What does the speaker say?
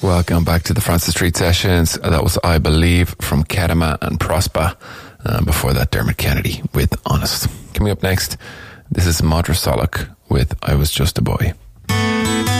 Welcome back to the Francis Street Sessions. That was I Believe from Kedema and Prosper. Before that, Dermot Kennedy with Honest. Coming up next, this is Madra Solak with I Was Just a Boy.